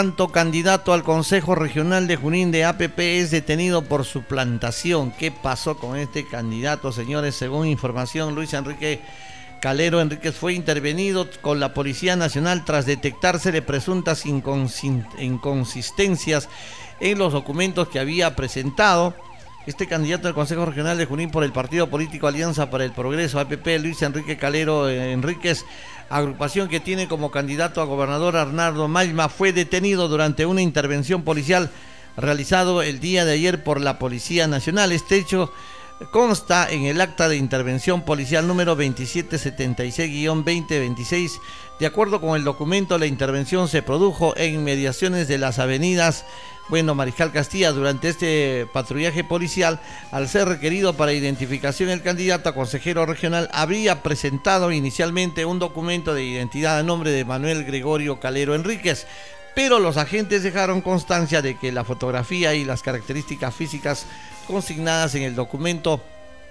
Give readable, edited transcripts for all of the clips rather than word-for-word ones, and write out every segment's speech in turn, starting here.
Tanto candidato al Consejo Regional de Junín de APP es detenido por suplantación. ¿Qué pasó con este candidato, señores? Según información, Luis Enrique Calero Enríquez fue intervenido con la Policía Nacional tras detectársele presuntas inconsistencias en los documentos que había presentado. Este candidato al Consejo Regional de Junín por el partido político Alianza para el Progreso, APP, Luis Enrique Calero Enríquez, agrupación que tiene como candidato a gobernador Arnaldo Malma, fue detenido durante una intervención policial realizado el día de ayer por la Policía Nacional. Este hecho consta en el acta de intervención policial número 2776-2026. De acuerdo con el documento, la intervención se produjo en inmediaciones de las avenidas Mariscal Castilla. Durante este patrullaje policial, al ser requerido para identificación, el candidato a consejero regional habría presentado inicialmente un documento de identidad a nombre de Manuel Gregorio Calero Enríquez, pero los agentes dejaron constancia de que la fotografía y las características físicas consignadas en el documento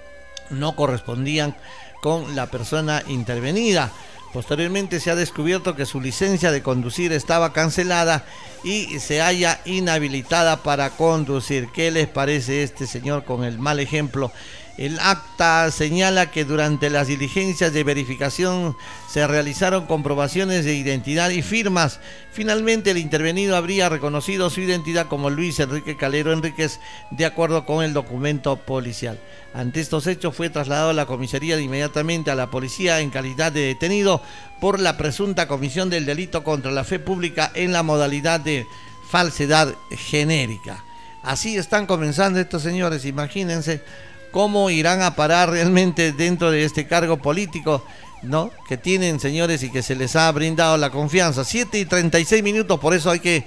no correspondían con la persona intervenida. Posteriormente se ha descubierto que su licencia de conducir estaba cancelada y se halla inhabilitada para conducir. ¿Qué les parece este señor con el mal ejemplo? El acta señala que durante las diligencias de verificación se realizaron comprobaciones de identidad y firmas. Finalmente, el intervenido habría reconocido su identidad como Luis Enrique Calero Enríquez, de acuerdo con el documento policial. Ante estos hechos, fue trasladado a la comisaría de inmediatamente a la policía en calidad de detenido por la presunta comisión del delito contra la fe pública en la modalidad de falsedad genérica. Así están comenzando estos señores, imagínense cómo irán a parar realmente dentro de este cargo político, ¿no?, que tienen, señores, y que se les ha brindado la confianza. 7:36, por eso hay que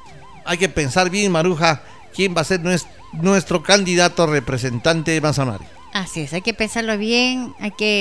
pensar bien, Maruja, quién va a ser nuestro candidato representante de Mazamari. Así es, hay que pensarlo bien,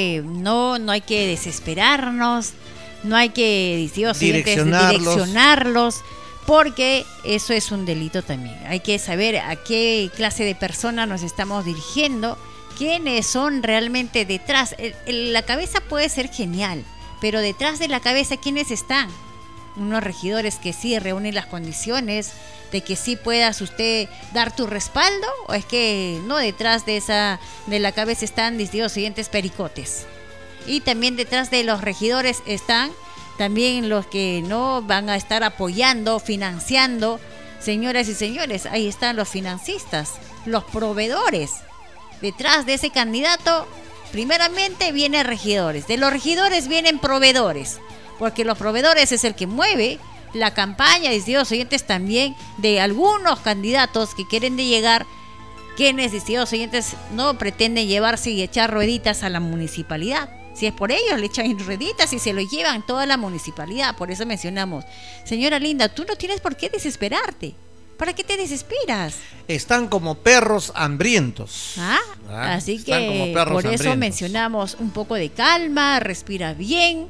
no hay que desesperarnos, no hay que direccionarlos, porque eso es un delito también. Hay que saber a qué clase de personas nos estamos dirigiendo, quiénes son realmente detrás. La cabeza puede ser genial, pero detrás de la cabeza, ¿quiénes están? Unos regidores que sí reúnen las condiciones de que sí puedas usted dar tu respaldo, o es que no, detrás de la cabeza están distintos siguientes pericotes. Y también detrás de los regidores están también los que no van a estar apoyando, financiando. Señoras y señores, ahí están los financistas, los proveedores. Detrás de ese candidato, primeramente vienen regidores. De los regidores vienen proveedores, porque los proveedores es el que mueve la campaña, distintos oyentes, también de algunos candidatos que quieren llegar, quienes, distintos oyentes, no pretenden llevarse y echar rueditas a la municipalidad. Si es por ellos, le echan rueditas y se lo llevan toda la municipalidad. Por eso mencionamos, señora linda, tú no tienes por qué desesperarte. ¿Para qué te desesperas? Están como perros hambrientos. Así que por eso mencionamos un poco de calma, respira bien,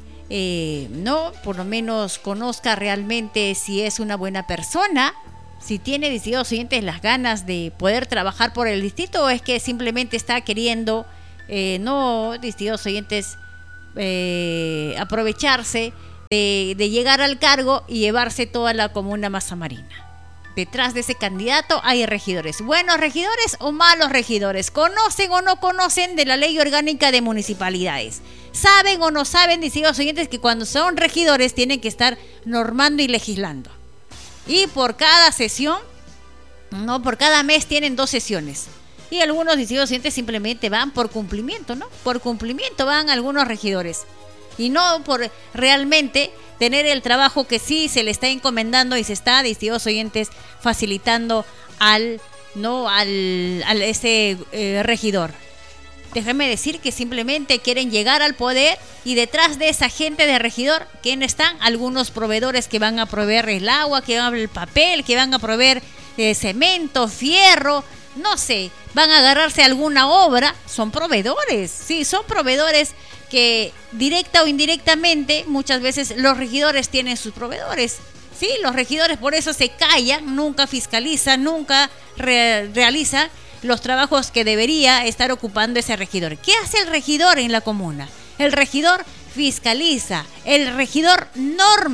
por lo menos conozca realmente si es una buena persona, si tiene, distintos oyentes, las ganas de poder trabajar por el distrito, o es que simplemente está queriendo distintos oyentes, aprovecharse de llegar al cargo y llevarse toda la comuna mazamarina. Detrás de ese candidato hay regidores, buenos regidores o malos regidores, conocen o no conocen de la ley orgánica de municipalidades, saben o no saben, distintos oyentes, que cuando son regidores tienen que estar normando y legislando, y por cada sesión, por cada mes tienen 2 sesiones. Y algunos distintos oyentes simplemente van por cumplimiento, ¿no? Por cumplimiento van algunos regidores. Y no por realmente tener el trabajo que sí se le está encomendando y se está, distintos oyentes, facilitando al regidor. Déjame decir que simplemente quieren llegar al poder, y detrás de esa gente de regidor, ¿quiénes están? Algunos proveedores que van a proveer el agua, que van a proveer el papel, que van a proveer cemento, fierro, no sé, van a agarrarse a alguna obra. Son proveedores, sí, son proveedores que directa o indirectamente muchas veces los regidores tienen sus proveedores. Sí, los regidores por eso se callan, nunca fiscalizan, nunca realizan los trabajos que debería estar ocupando ese regidor. ¿Qué hace el regidor en la comuna? El regidor fiscaliza, el regidor norma,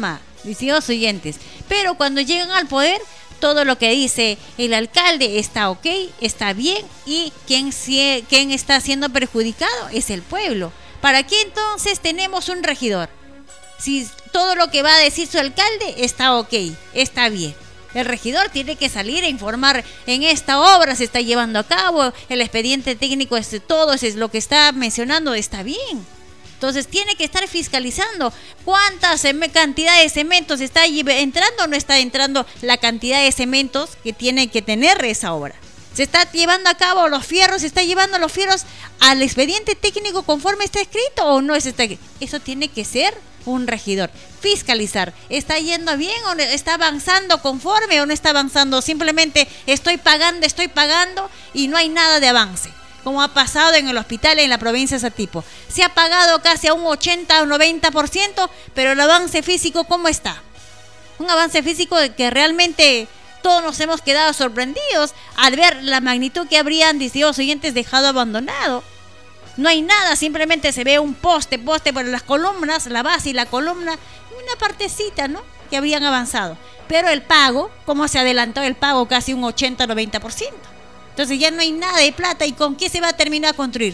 estimados oyentes. Pero cuando llegan al poder, todo lo que dice el alcalde está ok, está bien, y quien está siendo perjudicado es el pueblo. ¿Para qué entonces tenemos un regidor? Si todo lo que va a decir su alcalde está ok, está bien. El regidor tiene que salir a informar: en esta obra se está llevando a cabo, el expediente técnico, todo es lo que está mencionando, está bien. Entonces tiene que estar fiscalizando cuántas cantidad de cementos está entrando o no está entrando, la cantidad de cementos que tiene que tener esa obra. Se está llevando a cabo los fierros, se está llevando los fierros al expediente técnico conforme está escrito o no está escrito. Eso tiene que ser un regidor, fiscalizar. ¿Está yendo bien o está avanzando conforme o no está avanzando? Simplemente estoy pagando y no hay nada de avance, como ha pasado en el hospital en la provincia de Satipo. Se ha pagado casi a un 80 o 90%, pero el avance físico, ¿cómo está? Un avance físico que realmente todos nos hemos quedado sorprendidos al ver la magnitud que habrían, distintos oyentes, dejado abandonado. No hay nada, simplemente se ve un poste por las columnas, la base y la columna, una partecita, ¿no?, que habían avanzado. Pero el pago, ¿cómo se adelantó el pago? Casi un 80-90%. Entonces ya no hay nada de plata. ¿Y con qué se va a terminar a construir?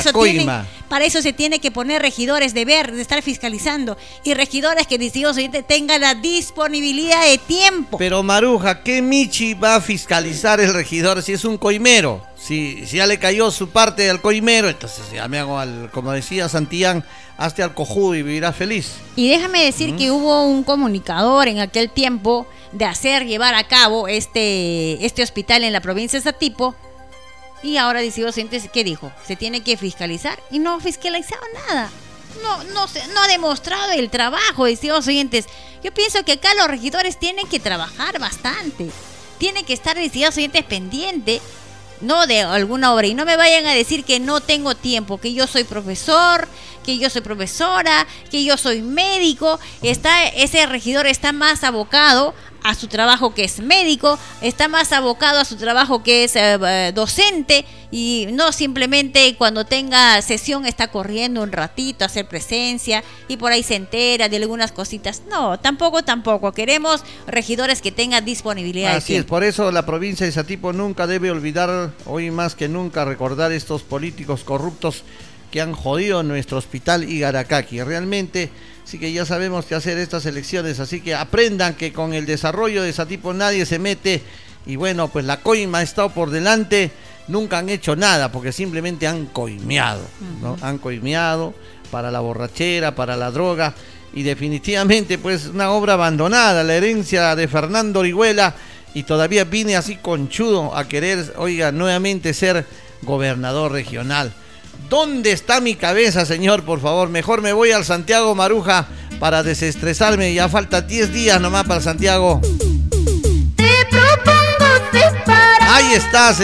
Para eso se tiene que poner regidores de estar fiscalizando, y regidores que, distintos oyentes, tengan la disponibilidad de tiempo. Pero Maruja, ¿qué michi va a fiscalizar el regidor si es un coimero? Si ya le cayó su parte al coimero, entonces ya me hago como decía Santillán, hazte al cojudo y vivirás feliz. Y déjame decir que hubo un comunicador en aquel tiempo de llevar a cabo este hospital en la provincia de Satipo, y ahora, distintos oyentes, ¿qué dijo? Se tiene que fiscalizar, y no ha fiscalizado nada. No ha demostrado el trabajo, distintos oyentes. Yo pienso que acá los regidores tienen que trabajar bastante, tienen que estar, distintos oyentes, pendientes, no de alguna obra, y no me vayan a decir que no tengo tiempo, que yo soy profesor, que yo soy profesora, que yo soy médico. Ese regidor está más abocado a su trabajo, que es médico, está más abocado a su trabajo, que es docente, y no simplemente cuando tenga sesión está corriendo un ratito a hacer presencia y por ahí se entera de algunas cositas. No, tampoco. Queremos regidores que tengan disponibilidad. Así es, por eso la provincia de Satipo nunca debe olvidar, hoy más que nunca, recordar estos políticos corruptos que han jodido nuestro hospital Igaracaki. Realmente sí que ya sabemos qué hacer estas elecciones, así que aprendan que con el desarrollo de Satipo nadie se mete, y bueno, pues la coima ha estado por delante, nunca han hecho nada porque simplemente han coimeado, ¿no? Han coimeado para la borrachera, para la droga, y definitivamente pues una obra abandonada, la herencia de Fernando Orihuela, y todavía vine así conchudo a querer, nuevamente ser gobernador regional. ¿Dónde está mi cabeza, señor? Por favor, mejor me voy al Santiago, Maruja, para desestresarme. Ya falta 10 días nomás para Santiago. Te propongo separar. Ahí estás.